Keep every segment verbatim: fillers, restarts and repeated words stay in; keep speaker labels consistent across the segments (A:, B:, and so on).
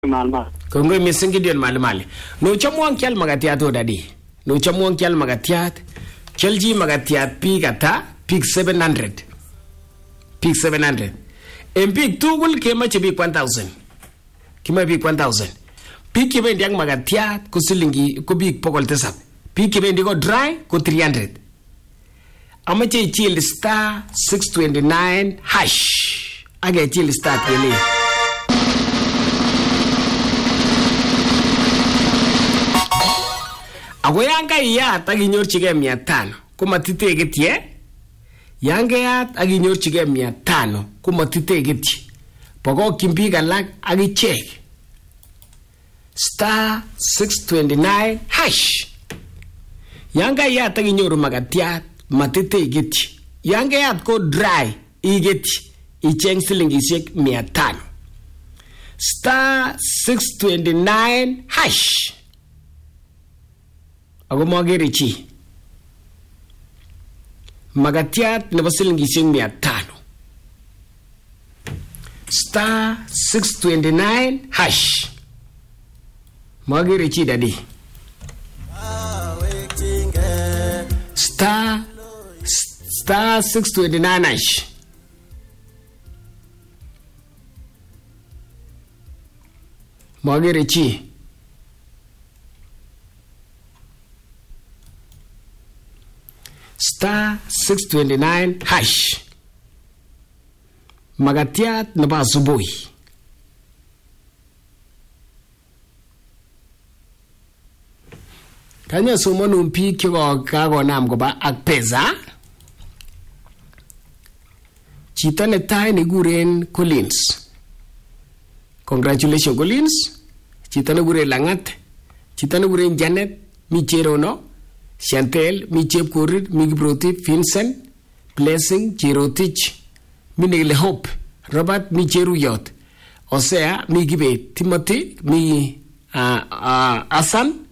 A: Malmal.
B: Kongoi mising Gideon Malimali. No chamwon kyal magatiat odadi. No chamwon kyal magatiat. Chelji magatiat pig ata pig seven hundred. Pig seven hundred. En pig tugul kemache pig one thousand. Kima pig one thousand. Pig kibendi ang magatiat ko silingi ko pig pokol tesap. Pig kibendi ko dry ko three hundred. Amache ichil star six twenty-nine hash. Aga ichil star kele. Ako yanga iyat akinyorchigei mia tano komatitegetye. Yanga iyat akinyorchigei mia tano komatitegetye. Pokokyin biik alak akichek. Star six twenty-nine hash. Yanga iyat akinyoru magatiat matitegetye. Yanga iyat ko dry igetye. Icheng silingisiek mia tano. Star six twenty-nine hash. Ako magere chi. Magatiat nebo silingisiek mia tano. Star six twenty-nine hash. Magere chi dadi. Star Star six twenty-nine hash. Magere chi. Star six twenty-nine hash. Magatiat nebo asubuhi. Kanya somonun biik chekakonam koba ak pesa. Chito netai nekikuren Collins. Congratulations Collins. Chito nekikuren Langat. Chito nekikuren Janet. Mi Cherono. Chantel, mi Chepkorir, mi Kiprotich, Vincent, Blessing, Cherotich, mi Nekile Hope, Robert, mi Cheruyot, Osea, mi Kibet, Timothy, mi uh, uh, Asan,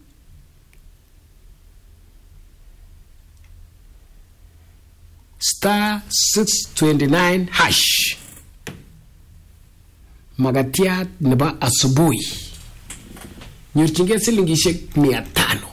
B: star six twenty-nine hash. Magatiat nebo asubuhi. Nyorchingei silingisiek mia tano.